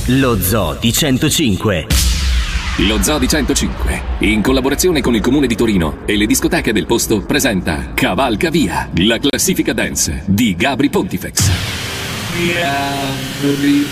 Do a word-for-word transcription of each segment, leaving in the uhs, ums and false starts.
Lo Zoo di centocinque. Lo Zoo di centocinque, in collaborazione con il Comune di Torino e le discoteche del posto, presenta Cavalca Via, la classifica dance di Gabry Pontifex. Gabry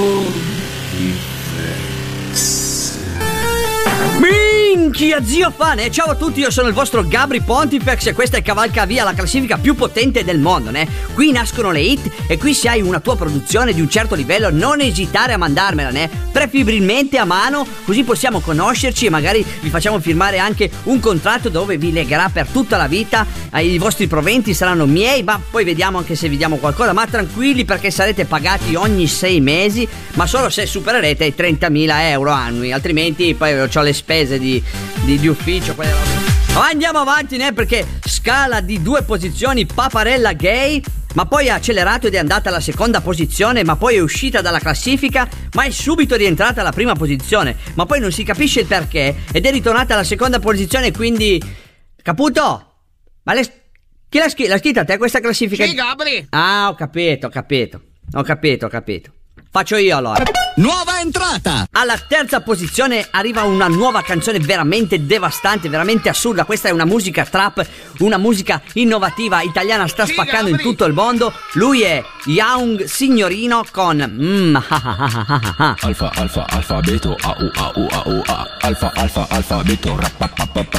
Pontifex. Minchia zio Fane, ciao a tutti, io sono il vostro Gabry Pontifex e questa è Cavalca Via, la classifica più potente del mondo, né? Qui nascono le hit e qui se hai una tua produzione di un certo livello non esitare a mandarmela, né? Preferibilmente a mano, così possiamo conoscerci e magari vi facciamo firmare anche un contratto dove vi legherà per tutta la vita, i vostri proventi saranno miei, ma poi vediamo anche se vi diamo qualcosa, ma tranquilli perché sarete pagati ogni sei mesi, ma solo se supererete i trentamila euro annui, altrimenti poi ho le spese di, di, di ufficio, quelle robe. Andiamo avanti, né? Perché scala di due posizioni Paparella Gay, ma poi ha accelerato ed è andata alla seconda posizione, ma poi è uscita dalla classifica, ma è subito rientrata alla prima posizione, ma poi non si capisce il perché ed è ritornata alla seconda posizione, quindi Caputo? Ma le... chi l'ha, scr- l'ha scritta te questa classifica? Sì, Gabry. Ah, ho capito, ho capito, ho capito, ho capito. Faccio io allora. Nuova entrata! Alla terza posizione arriva una nuova canzone veramente devastante, veramente assurda. Questa è una musica trap, una musica innovativa italiana, sta sì, spaccando Gabry. in tutto il mondo. Lui è Young Signorino con mm, Alfa, alfa, alfabeto, a u a u a u a. Alfa, alfa, alfabeto, rap,